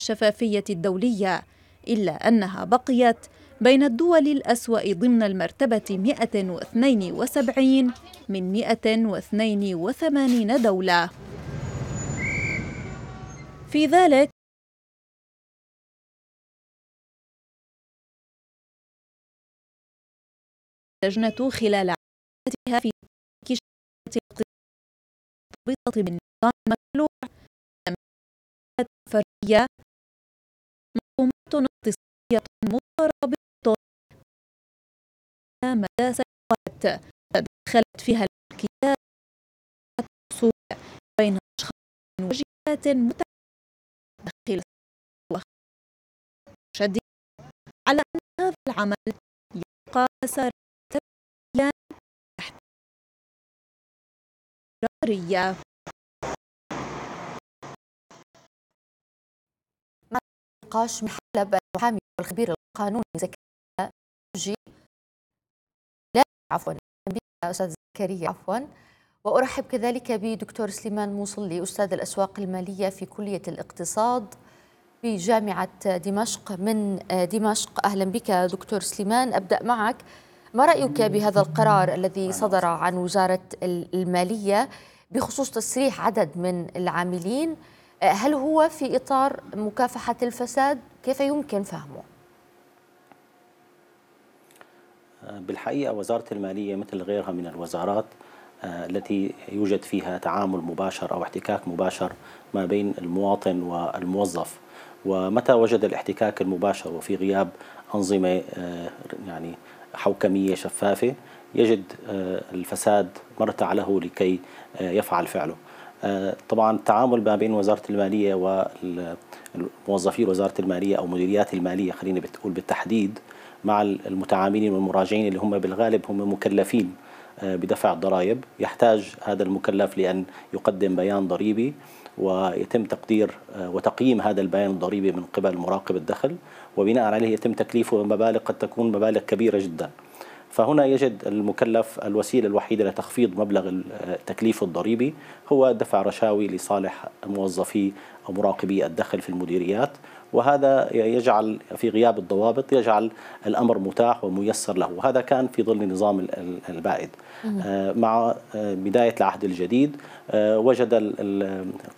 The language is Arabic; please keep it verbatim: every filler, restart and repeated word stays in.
الشفافية الدولية، إلا أنها بقيت بين الدول الأسوأ ضمن المرتبة مئة واثنين وسبعين من مئة واثنين وثمانين دولة. في ذلك اللجنة خلال عملياتها في تنكيش مرتبطة بالنظام المشروع فرعية منظومات اقتصادية مترابطة مدى سنوات تدخلت فيها الملكيات والأصول بين أشخاص وجهات متعددة داخل شديد على أن هذا العمل يبقى مسار تبيان تحت رارية. نقاش محلب المحامي والخبير القانوني زكريا جي لا عفوا أستاذ زكريا عفوا وأرحب كذلك بدكتور سليمان موصلي أستاذ الأسواق المالية في كلية الاقتصاد بجامعة دمشق من دمشق. أهلا بك دكتور سليمان. أبدأ معك، ما رأيك بهذا القرار الذي صدر عن وزارة المالية بخصوص تسريح عدد من العاملين؟ هل هو في إطار مكافحة الفساد؟ كيف يمكن فهمه؟ بالحقيقة وزارة المالية مثل غيرها من الوزارات التي يوجد فيها تعامل مباشر أو احتكاك مباشر ما بين المواطن والموظف، ومتى وجد الاحتكاك المباشر وفي غياب أنظمة يعني حوكمية شفافة يجد الفساد مرتع له لكي يفعل فعله. طبعا التعامل ما بين وزارة المالية والموظفي وزارة المالية أو مديريات المالية خلينا بتقول بالتحديد مع المتعاملين والمراجعين اللي هم بالغالب هم مكلفين بدفع الضرائب، يحتاج هذا المكلف لأن يقدم بيان ضريبي ويتم تقدير وتقييم هذا البيان الضريبي من قبل مراقب الدخل، وبناء عليه يتم تكليفه مبالغ قد تكون مبالغ كبيرة جدا. فهنا يجد المكلف الوسيلة الوحيدة لتخفيض مبلغ التكليف الضريبي هو دفع رشاوي لصالح موظفي أو مراقبي الدخل في المديريات، وهذا يجعل في غياب الضوابط يجعل الأمر متاح وميسر له، وهذا كان في ظل النظام البائد. مع بداية العهد الجديد وجد